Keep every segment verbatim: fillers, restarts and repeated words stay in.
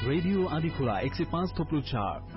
Radio Andhikhola एक सय पाँच थोप्लो चार।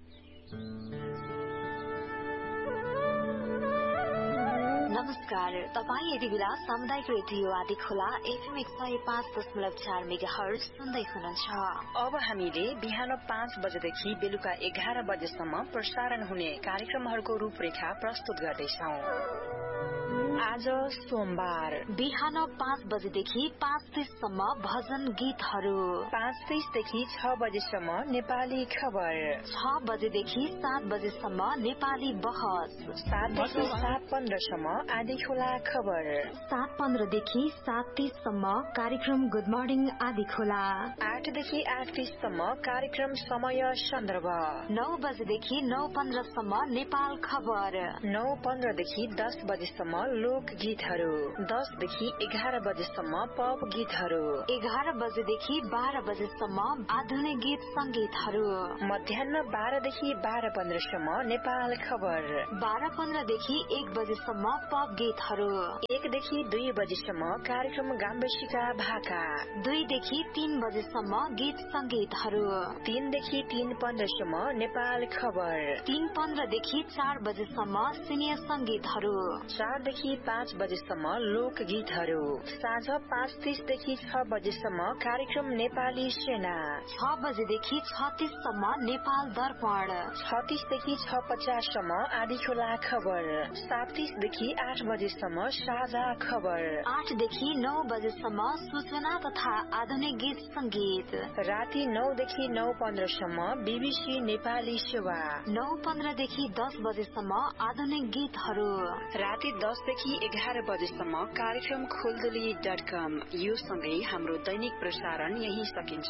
नमस्कार, तपाईँ यति बेला सामुदायिक रेडियो आँधीखोला एफएम एक सय पाँच दशमलव चार मेगा हर्ज सुन्दै हुनुहुन्छ। अब हामीले बिहान पाँच बजेदेखि बेलुका एघार बजेसम्म प्रसारण हुने कार्यक्रमहरूको रूपरेखा प्रस्तुत गर्दैछौ। आज सोमबार बिहान पाँच बजेदेखि पाँच तीससम्म भजन गीतहरू, पाँच तीसदेखि छ बजेसम्म नेपाली खबर, छ बजेदेखि सात बजेसम्म नेपाली बहस, सातदेखि सात पन्ध्रसम्म आँधीखोला खबर, सात पन्ध्रदेखि सात तीससम्म कार्यक्रम गुड मर्निङ आँधीखोला, आठदेखि आठ तीससम्म कार्यक्रम समय सन्दर्भ, नौ बजेदेखि नौ पन्ध्रसम्म नेपाल खबर, नौ पन्ध्रदेखि दस बजेसम्म लोक गीतहरू, दसदेखि एघार बजेसम्म पप गीतहरू, एघार बजेदेखि बाह्र बजेसम्म आधुनिक गीत संगीतहरू, मध्याह बाह्रदेखि बाह्र पन्ध्रसम्म नेपाल खबर, बाह्र पन्ध्रदेखि एक बजेसम्म पप गीतहरू, एकदेखि दुई बजेसम्म कार्यक्रम गाम्बेसिका भाका, दुईदेखि तीन बजेसम्म गीत संगीतहरू, तीनदेखि तीन पन्ध्रसम्म नेपाल खबर, तीन पन्ध्रदेखि चार बजेसम्म सिनियर संगीतहरू, चारदेखि पाँच बजेसम्म लोक गीतहरू, साँझ पाँच तीसदेखि छ बजेसम्म कार्यक्रम नेपाली सेना, छ बजेदेखि छ तीससम्म नेपाल दर्पण, छ तीसदेखि छ पचाससम्म आँधीखोला खबर, सात तीसदेखि आठ बजेसम्म साझा खबर, आठदेखि नौ बजेसम्म सूचना तथा आधुनिक गीत संगीत, राति नौदेखि नौ पन्ध्रसम्म बीबीसी नेपाली सेवा, नौ पन्ध्रदेखि दस बजेसम्म आधुनिक गीतहरू, राति दसदेखि एघार बजेसम्म कार्यक्रम खोलदोली डट कम। यो सँगै हाम्रो दैनिक प्रसारण यही सकिन्छ।